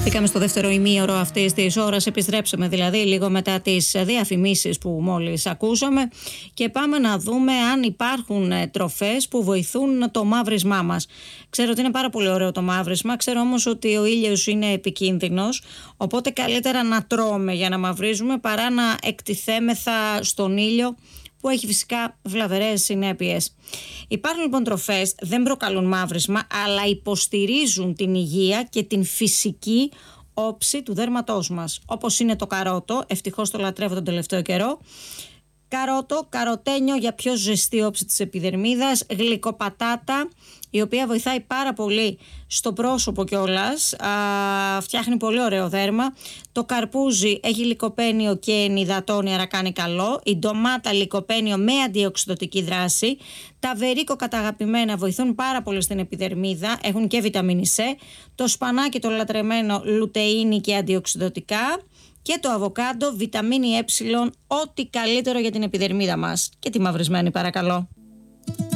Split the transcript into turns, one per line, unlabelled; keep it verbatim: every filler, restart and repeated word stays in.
Μπήκαμε στο δεύτερο ημίωρο αυτής της ώρας, επιστρέψαμε δηλαδή λίγο μετά τις διαφημίσεις που μόλις ακούσαμε και πάμε να δούμε αν υπάρχουν τροφές που βοηθούν το μαύρισμά μας. Ξέρω ότι είναι πάρα πολύ ωραίο το μαύρισμα, ξέρω όμως ότι ο ήλιος είναι επικίνδυνος, οπότε καλύτερα να τρώμε για να μαυρίζουμε παρά να εκτιθέμεθα στον ήλιο, που έχει φυσικά βλαβερές συνέπειες. Υπάρχουν λοιπόν τροφές, δεν προκαλούν μαύρισμα, αλλά υποστηρίζουν την υγεία και την φυσική όψη του δέρματός μας. Όπως είναι το καρότο, ευτυχώς το λατρεύω τον τελευταίο καιρό. Καρότο, καροτένιο για πιο ζεστή όψη της επιδερμίδας, γλυκοπατάτα, η οποία βοηθάει πάρα πολύ στο πρόσωπο κιόλας, α, φτιάχνει πολύ ωραίο δέρμα. Το καρπούζι έχει λικοπένιο και ενυδατώνει, άρα κάνει καλό. Η ντομάτα λικοπένιο με αντιοξυδωτική δράση. Τα βερίκο καταγαπημένα βοηθούν πάρα πολύ στην επιδερμίδα, έχουν και βιταμίνη C. Το σπανάκι το λατρεμένο, λουτεΐνη και αντιοξυδωτικά. Και το αβοκάντο, βιταμίνη Ε, ό,τι καλύτερο για την επιδερμίδα μας. Και τη μαυρισμένη παρακαλώ.